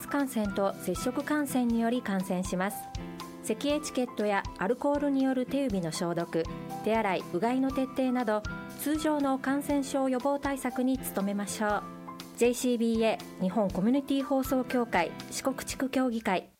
感染と接触感染により感染します。咳エチケットやアルコールによる手指の消毒、手洗い、うがいの徹底など通常の感染症予防対策に努めましょう。 JCBA 日本コミュニティ放送協会四国地区協議会